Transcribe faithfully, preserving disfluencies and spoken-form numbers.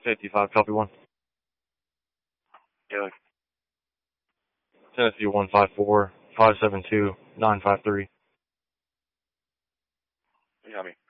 fifty-five, copy one. Yeah. Tennessee one five four, five seven two, nine five three. You got me.